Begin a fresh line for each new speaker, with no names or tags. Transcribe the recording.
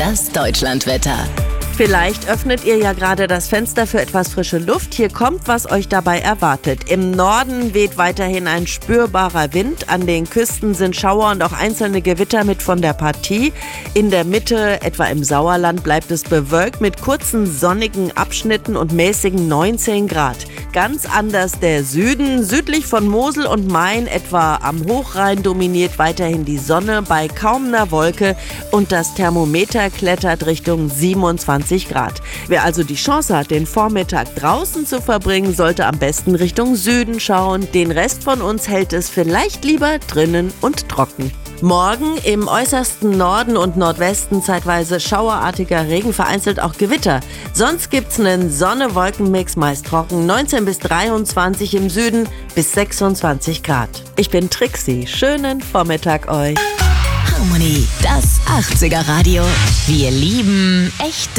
das Deutschlandwetter.
Vielleicht öffnet ihr ja gerade das Fenster für etwas frische Luft. Hier kommt, was euch dabei erwartet. Im Norden weht weiterhin ein spürbarer Wind. An den Küsten sind Schauer und auch einzelne Gewitter mit von der Partie. In der Mitte, etwa im Sauerland, bleibt es bewölkt mit kurzen sonnigen Abschnitten und mäßigen 19 Grad. Ganz anders der Süden. Südlich von Mosel und Main, etwa am Hochrhein, dominiert weiterhin die Sonne bei kaum einer Wolke und das Thermometer klettert Richtung 27 Grad. Wer also die Chance hat, den Vormittag draußen zu verbringen, sollte am besten Richtung Süden schauen. Den Rest von uns hält es vielleicht lieber drinnen und trocken. Morgen im äußersten Norden und Nordwesten zeitweise schauerartiger Regen, vereinzelt auch Gewitter. Sonst gibt's einen Sonne-Wolken-Mix, meist trocken, 19 bis 23 im Süden bis 26 Grad. Ich bin Trixie. Schönen Vormittag euch.
Harmony, das 80er Radio. Wir lieben echte